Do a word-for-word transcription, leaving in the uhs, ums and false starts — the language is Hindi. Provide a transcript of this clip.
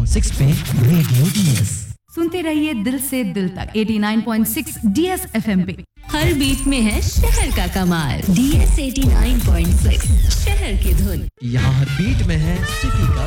सिक्स पे रेडियो डीएस सुनते रहिए दिल से दिल तक नवासी पॉइंट छह डीएस एफएम पे। हर बीट में है शहर का कमाल। डीएस नवासी पॉइंट छह शहर की धुन। यहाँ हर बीट में है सिटी का